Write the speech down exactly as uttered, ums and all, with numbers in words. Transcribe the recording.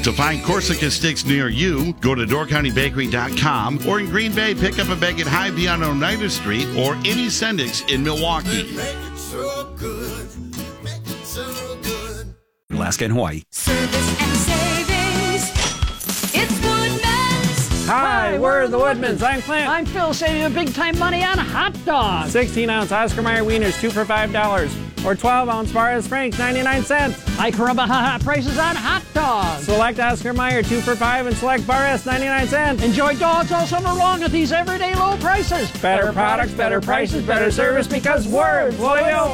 To find Corsica sticks near you, go to door county bakery dot com, or in Green Bay, pick up a bag at Hy-Vee on Oneida Street or any Sendix in Milwaukee. Make it so good. Make it so good. Alaska and Hawaii. Service and savings. It's Woodman's. Hi, we're the Woodmans. I'm Clint. I'm Phil, saving you big time money on hot dogs. sixteen ounce Oscar Mayer wieners, two for five dollars. Or twelve ounce Mars Franks, ninety-nine cents. Hi, Caramba, ha ha prices on hot dogs. Select Oscar Mayer, two for five, and select Bar S, ninety-nine cents. Enjoy dogs all summer long at these everyday low prices. Better products, better prices, better service, because we're loyal.